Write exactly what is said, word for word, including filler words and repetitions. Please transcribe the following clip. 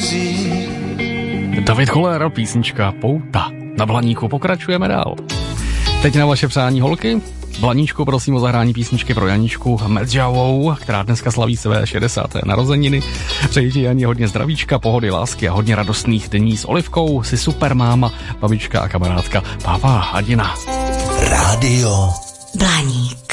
David Koller, písnička Pouta. Na Blaníku pokračujeme dál. Teď na vaše přání holky. Blaníčku, prosím o zahrání písničky pro Janičku Medžavou, která dneska slaví své šedesáté narozeniny. Přeji ti, Jani, hodně zdravíčka, pohody, lásky a hodně radostných dní s Olivkou, si super máma, babička a kamarádka Pápa Hadina. Rádio Blaník.